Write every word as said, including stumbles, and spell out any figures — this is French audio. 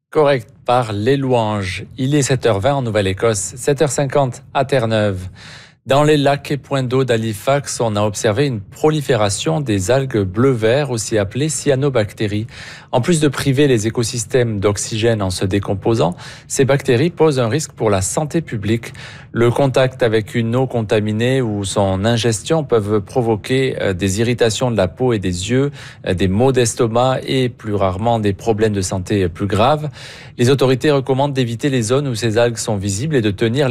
Correct par les louanges. Il est sept heures vingt en Nouvelle-Écosse, sept heures cinquante à Terre-Neuve. Dans les lacs et points d'eau d'Halifax, on a observé une prolifération des algues bleu-vert, aussi appelées cyanobactéries. En plus de priver les écosystèmes d'oxygène en se décomposant, ces bactéries posent un risque pour la santé publique. Le contact avec une eau contaminée ou son ingestion peuvent provoquer des irritations de la peau et des yeux, des maux d'estomac et plus rarement des problèmes de santé plus graves. Les autorités recommandent d'éviter les zones où ces algues sont visibles et de tenir